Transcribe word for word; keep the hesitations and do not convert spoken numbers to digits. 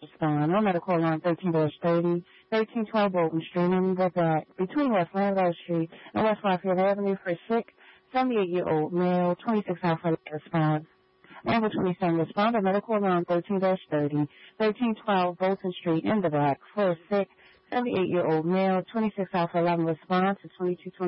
respond. On medical line thirteen thirty, thirteen twelve Bolton Street in the back, between West Landow Street and West Lafayette Avenue for sick, seventy-eight-year-old male, twenty-six Alpha response. Amber twenty-seven respond on medical line thirteen thirty, thirteen twelve Bolton Street in the back for sick, seventy-eight-year-old male, twenty-six Alpha eleven response to twenty-two twenty.